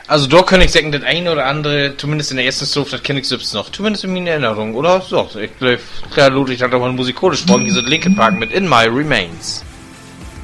Also da kann ich sagen, das eine oder andere, zumindest in der ersten Strophe, das kenne ich selbst noch. Zumindest in meiner Erinnerung, oder? So, ich glaube, klar, Ludwig hat auch mal musikalisch gesprochen, diese Linkin Park mit In My Remains.